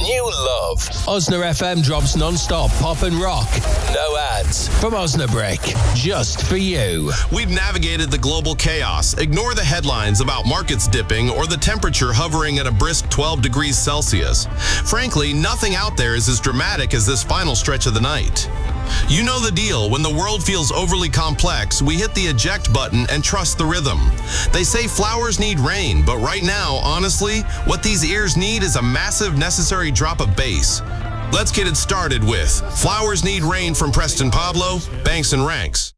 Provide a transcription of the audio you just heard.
you love. Osna FM drops non-stop pop and rock. No ads. From Osnabrick. Just for you. We've navigated the global chaos. Ignore the headlines about markets dipping or the temperature hovering at a brisk 12 degrees Celsius. Frankly, nothing out there is as dramatic as this final stretch of the night. You know the deal. When the world feels overly complex, we hit the eject button and trust the rhythm. They say flowers need rain, but right now, honestly, what these ears need is a massive necessary drop of bass. Let's get it started with Flowers Need Rain from Preston Pablo, Banks and Ranks.